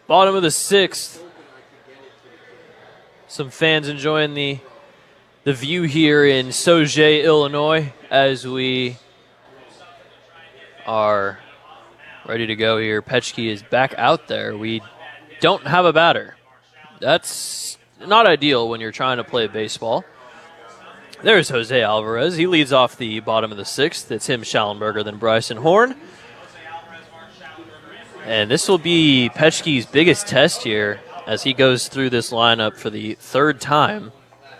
Bottom of the 6th. Some fans enjoying the view here in Sauget, Illinois, as we are ready to go here. Petchke is back out there. We don't have a batter. That's not ideal when you're trying to play baseball. There's Jose Alvarez. He leads off the bottom of the 6th. It's him, Schallenberger, then Bryson Horn. And this will be Petchke's biggest test here as he goes through this lineup for the 3rd time.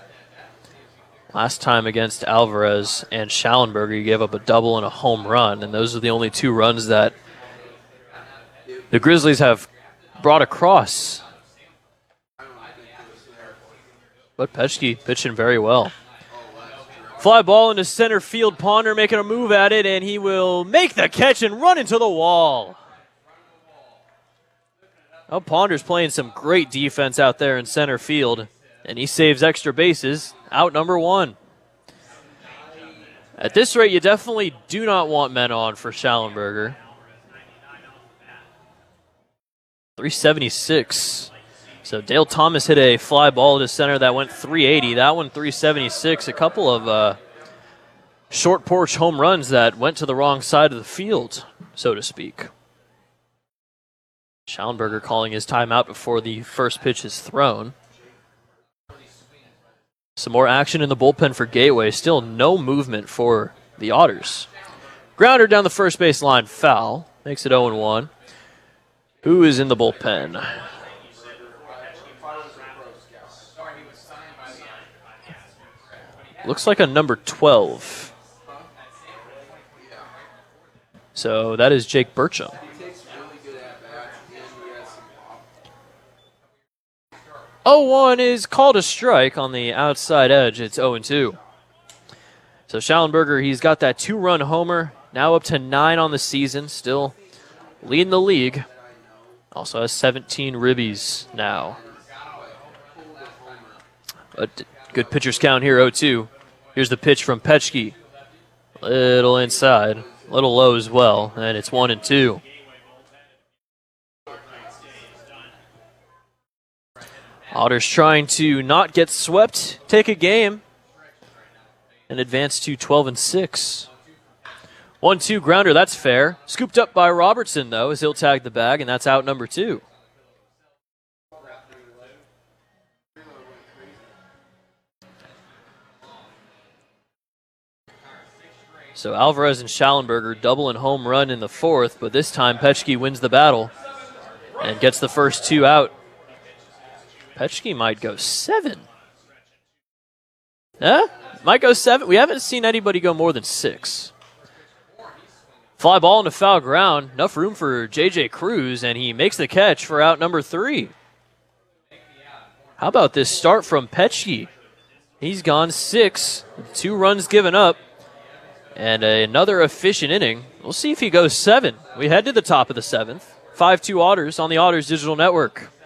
Last time against Alvarez and Schallenberger, he gave up a double and a home run, and those are the only 2 runs that the Grizzlies have brought across. But Petchke pitching very well. Fly ball into center field. Ponder making a move at it, and he will make the catch and run into the wall. Oh, Ponder's playing some great defense out there in center field, and he saves extra bases. Out number 1. At this rate, you definitely do not want men on for Schallenberger. 376. So Dale Thomas hit a fly ball to center that went 380. That one 376. A couple of short porch home runs that went to the wrong side of the field, so to speak. Schallenberger calling his timeout before the first pitch is thrown. Some more action in the bullpen for Gateway. Still no movement for the Otters. Grounder down the first base line, foul. Makes it 0-1. Who is in the bullpen? Looks like a number 12. So that is Jake Burcham. 0-1 is called a strike on the outside edge. It's 0-2. So Schallenberger, he's got that 2-run homer. Now up to 9 on the season. Still leading the league. Also has 17 ribbies now. A good pitcher's count here, 0-2. Here's the pitch from Petchke. Little inside. Little low as well. And it's 1-2. Otters trying to not get swept, take a game, and advance to 12-6. 1-2 grounder, that's fair. Scooped up by Robertson, though, as he'll tag the bag, and that's out number 2. So Alvarez and Schallenberger double and home run in the 4th, but this time Petchke wins the battle and gets the first 2 out. Petchke might go 7. Might go 7. We haven't seen anybody go more than 6. Fly ball into foul ground. Enough room for J.J. Cruz, and he makes the catch for out number 3. How about this start from Petchke? He's gone 6. 2 runs given up. And another efficient inning. We'll see if he goes 7. We head to the top of the 7th. 5-2 Otters on the Otters Digital Network.